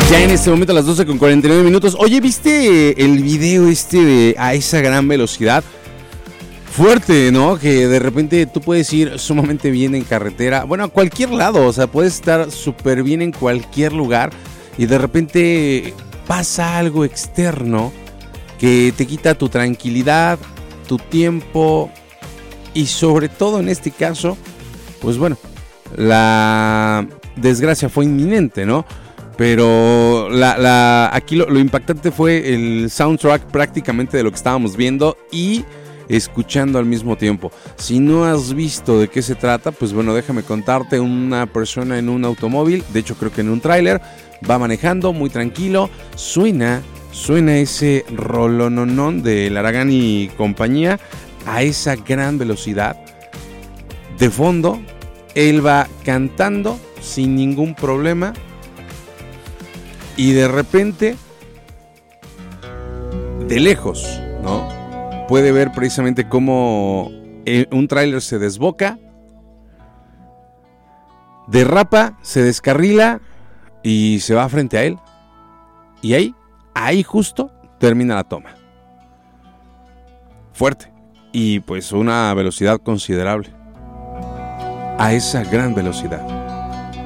Ya en este momento a las 12:49. Oye, ¿viste el video de A esa gran velocidad? Fuerte, ¿no? Que de repente tú puedes ir sumamente bien en carretera. Bueno, a cualquier lado, o sea, puedes estar súper bien en cualquier lugar y de repente pasa algo externo que te quita tu tranquilidad, tu tiempo y sobre todo en este caso, pues bueno, la desgracia fue inminente, ¿no? Pero aquí lo impactante fue el soundtrack prácticamente de lo que estábamos viendo y escuchando al mismo tiempo. Si no has visto de qué se trata, pues bueno, déjame contarte. Una persona en un automóvil, de hecho creo que en un tráiler, va manejando muy tranquilo, suena ese rolononón de Aragán y compañía a esa gran velocidad. De fondo, él va cantando sin ningún problema y de repente, de lejos, ¿no? Puede ver precisamente cómo un tráiler se desboca, derrapa, se descarrila y se va frente a él. Y ahí justo termina la toma. Fuerte. Y pues una velocidad considerable. A esa gran velocidad.